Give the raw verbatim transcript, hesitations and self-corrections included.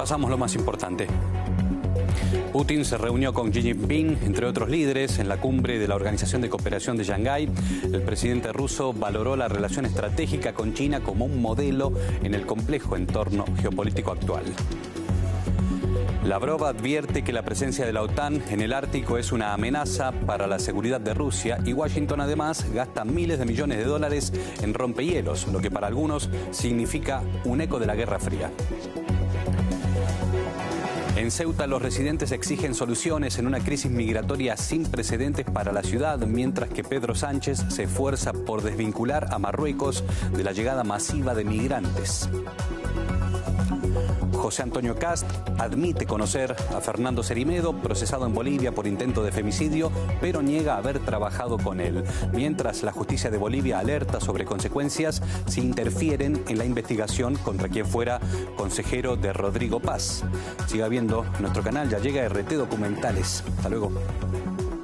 Repasamos lo más importante. Putin se reunió con Xi Jinping, entre otros líderes, en la cumbre de la Organización de Cooperación de Shanghái. El presidente ruso valoró la relación estratégica con China como un modelo en el complejo entorno geopolítico actual. Lavrov advierte que la presencia de la OTAN en el Ártico es una amenaza para la seguridad de Rusia y Washington además gasta miles de millones de dólares en rompehielos, lo que para algunos significa un eco de la Guerra Fría. En Ceuta, los residentes exigen soluciones en una crisis migratoria sin precedentes para la ciudad, mientras que Pedro Sánchez se esfuerza por desvincular a Marruecos de la llegada masiva de migrantes. José Antonio Kast admite conocer a Fernando Cerimedo, procesado en Bolivia por intento de femicidio, pero niega haber trabajado con él. Mientras la justicia de Bolivia alerta sobre consecuencias si interfieren en la investigación contra quien fuera consejero de Rodrigo Paz. Siga viendo nuestro canal, ya llega R T Documentales. Hasta luego.